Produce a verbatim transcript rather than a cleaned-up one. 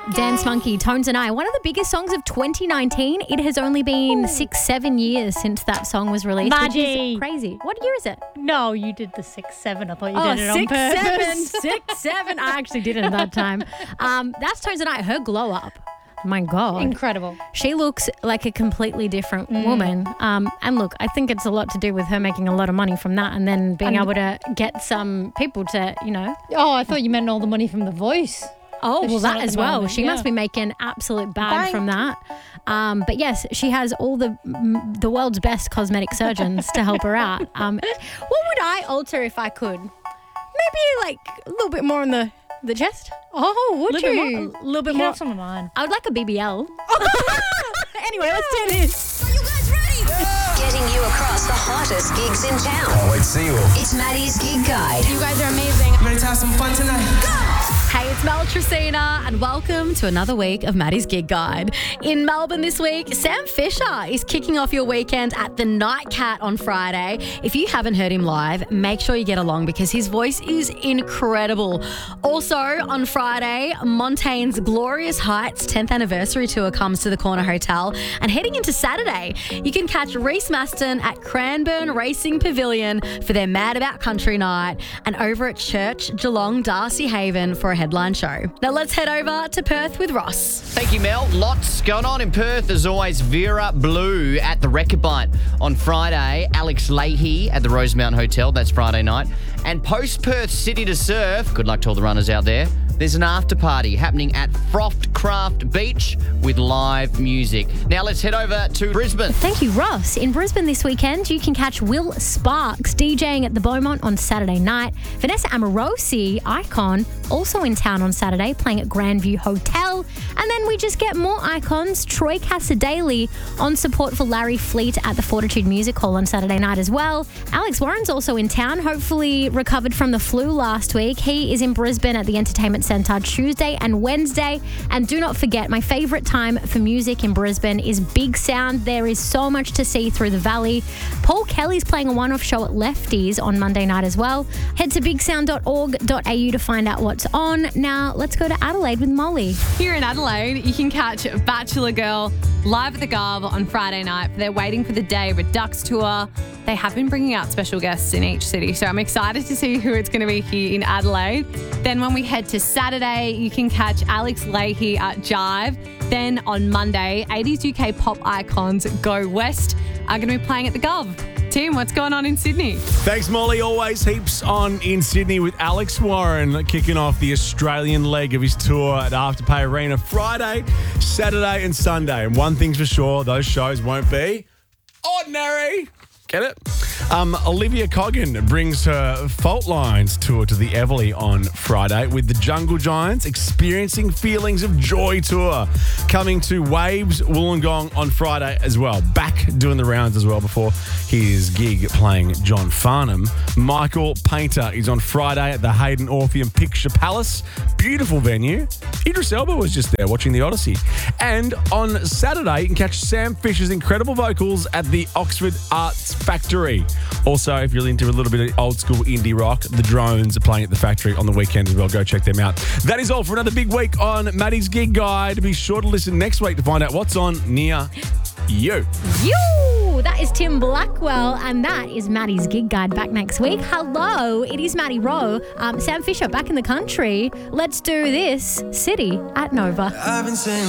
Dance Monkey, Tones and I, one of the biggest songs of twenty nineteen. It has only been six, seven years since that song was released. Maddie. Which is crazy. What year is it? No, you did the six, seven. I thought you Oh, did it six, on purpose. seven, six, seven. I actually did it at that time. Um, that's Tones and I. Her glow up. My God. Incredible. She looks like a completely different woman. Um, and look, I think it's a lot to do with her making a lot of money from that and then being And- able to get some people to, you know. Oh, I thought you meant all the money from The Voice. Oh, that well, she's on that at as the well. moment, She yeah. must be making absolute bag Bang. from that. Um, but yes, she has all the m- the world's best cosmetic surgeons to help her out. Um, what would I alter if I could? Maybe like a little bit more on the, the chest. Oh, would A little you? bit more. A little bit You can more. have some of mine. I would like a B B L. Anyway, let's do this. Are you guys ready? Getting you across the hottest gigs in town. Can't wait to see you all. It's Maddie's Gig Guide. You guys are amazing. Ready to have some fun tonight? Hey, it's Mel Tracina and welcome to another week of Maddie's Gig Guide. In Melbourne this week, Sam Fisher is kicking off your weekend at the Night Cat on Friday. If you haven't heard him live, make sure you get along because his voice is incredible. Also, on Friday, Montaigne's Glorious Heights tenth anniversary tour comes to the Corner Hotel. And heading into Saturday, you can catch Reese Maston at Cranbourne Racing Pavilion for their Mad About Country night and over at Church Geelong Darcy Haven for a headline show. Now let's head over to Perth with Ross. Thank you, Mel. Lots going on in Perth. As always, Vera Blue at the Rechabite on Friday. Alex Leahy at the Rosemount Hotel. That's Friday night. And post-Perth City to Surf. Good luck to all the runners out there. There's an after party happening at Froft Craft Beach with live music. Now let's head over to Brisbane. Thank you, Ross. In Brisbane this weekend, you can catch Will Sparks DJing at the Beaumont on Saturday night. Vanessa Amorosi, Icon, also in town on Saturday, playing at Grandview Hotel. And then we just get more icons. Troy Casadale on support for Larry Fleet at the Fortitude Music Hall on Saturday night as well. Alex Warren's also in town, hopefully recovered from the flu last week. He is in Brisbane at the Entertainment Centre Tuesday and Wednesday. And do not forget, my favourite time for music in Brisbane is Big Sound. There is so much to see through the valley. Paul Kelly's playing a one-off show at Lefties on Monday night as well. Head to big sound dot org dot a u to find out what's on. Now, let's go to Adelaide with Molly. Here in Adelaide, you can catch Bachelor Girl live at the Garb on Friday night. They're waiting for the Day Redux tour. They have been bringing out special guests in each city, so I'm excited to see who it's going to be here in Adelaide. Then when we head to Saturday, you can catch Alex Leahy at Jive. Then on Monday, eighties U K pop icons Go West are going to be playing at the Gov. Tim, what's going on in Sydney? Thanks, Molly. Always heaps on in Sydney with Alex Warren kicking off the Australian leg of his tour at Afterpay Arena Friday, Saturday and Sunday. And one thing's for sure, those shows won't be ordinary. Get it? Um, Olivia Coggin brings her Fault Lines tour to the Everleigh on Friday with the Jungle Giants Experiencing Feelings of Joy tour coming to Waves Wollongong on Friday as well. Back doing the rounds as well before his gig playing John Farnham. Michael Painter is on Friday at the Hayden Orpheum Picture Palace. Beautiful venue. Idris Elba was just there watching the Odyssey. And on Saturday, you can catch Sam Fisher's incredible vocals at the Oxford Arts Factory. Also, if you're into a little bit of old school indie rock, the Drones are playing at the Factory on the weekend as well. Go check them out. That is all for another big week on Maddie's Gig Guide. Be sure to listen next week to find out what's on near you. You! That is Tim Blackwell, and that is Maddie's Gig Guide back next week. Hello, it is Maddie Rowe. Um, Sam Fisher back in the country. Let's do this. City at Nova. I've been saying